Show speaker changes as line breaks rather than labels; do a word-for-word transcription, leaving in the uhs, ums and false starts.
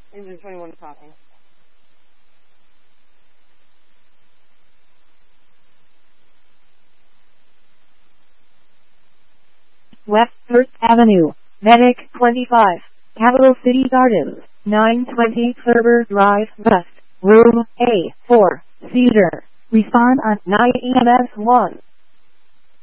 Engine twenty-one talking.
West First Avenue, Medic twenty-five, Capital City Gardens, nine twenty Ferber Drive West, Room A four, Seizure. Respond on nine E M S one.